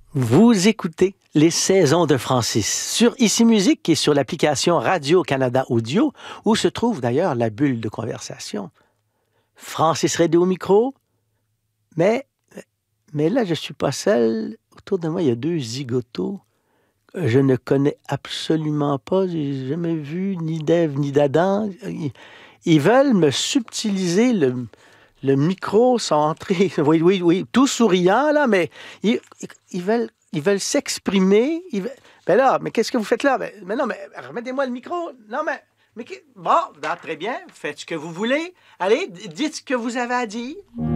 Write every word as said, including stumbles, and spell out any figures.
Vous écoutez Les Saisons de Francis sur Ici Musique et sur l'application Radio-Canada Audio, où se trouve d'ailleurs la bulle de conversation. Francis Redé au micro, mais, mais là, je ne suis pas seul. Autour de moi, il y a deux zigotos. Je ne connais absolument pas, je n'ai jamais vu ni d'Ève ni d'Adam. Ils, ils veulent me subtiliser le... Le micro, sont entrés, oui, oui, oui, tout souriant, là, mais ils, ils veulent, ils veulent s'exprimer. Ils veulent... Ben là, mais qu'est-ce que vous faites là? Ben, mais non, mais remettez-moi le micro. Non, mais, mais bon, ben, très bien, faites ce que vous voulez. Allez, dites ce que vous avez à dire.